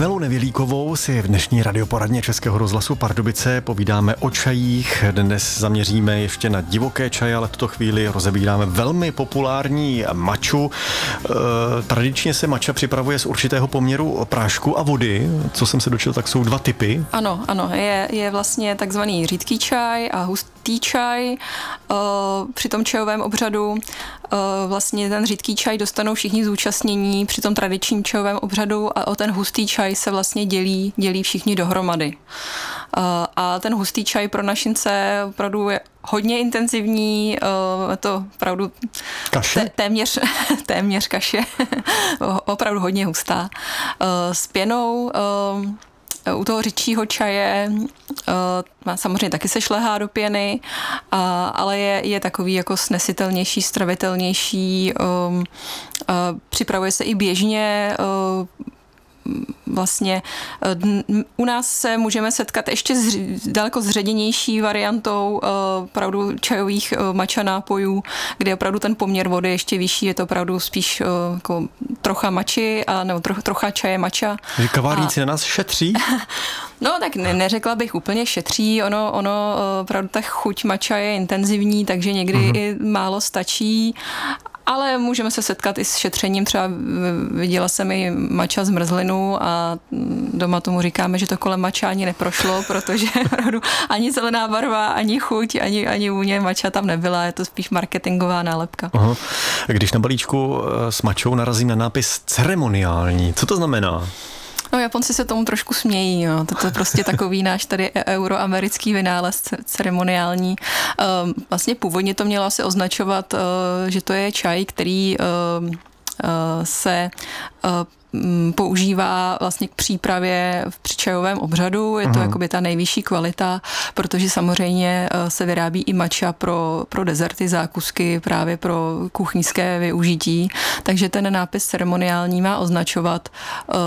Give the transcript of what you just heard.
Nelou Nevělíkovou si v dnešní radioporadně Českého rozhlasu Pardubice povídáme o čajích. Dnes zaměříme ještě na divoké čaje, ale v tuto chvíli rozebíráme velmi populární maču. Tradičně se mača připravuje z určitého poměru prášku a vody. Co jsem se dočetl, tak jsou dva typy. Ano, je vlastně takzvaný řídký čaj a hustý čaj. Při tom čajovém obřadu vlastně ten řídký čaj dostanou všichni zúčastnění při tom tradičním čajovém obřadu a o ten hustý čaj se vlastně dělí všichni dohromady. A ten hustý čaj pro našince opravdu je hodně intenzivní, to opravdu kaše? Téměř kaše, opravdu hodně hustá. S pěnou u toho řidčího čaje samozřejmě taky se šlehá do pěny, ale je takový jako snesitelnější, stravitelnější, připravuje se i běžně. Vlastně u nás se můžeme setkat ještě s daleko zředěnější variantou opravdu čajových mača nápojů, kde opravdu ten poměr vody ještě vyšší, je to opravdu spíš jako trocha mači, nebo trocha čaje mača. Kavárníci na nás šetří? No tak neřekla bych úplně šetří, ono opravdu ta chuť mača je intenzivní, takže někdy i málo stačí. Ale můžeme se setkat i s šetřením, třeba viděla jsem i mača zmrzlinu a doma tomu říkáme, že to kolem mača ani neprošlo, protože opravdu ani zelená barva, ani chuť, ani vůně mača tam nebyla, je to spíš marketingová nálepka. Aha. Když na balíčku s mačou narazím na nápis ceremoniální, co to znamená? No, Japonci se tomu trošku smějí, jo. To je prostě takový náš tady euroamerický vynález ceremoniální. Vlastně původně to mělo asi označovat, že to je čaj, který se používá vlastně k přípravě při čajovém obřadu. Je to jakoby ta nejvyšší kvalita, protože samozřejmě se vyrábí i mača pro dezerty, zákusky, právě pro kuchyňské využití. Takže ten nápis ceremoniální má označovat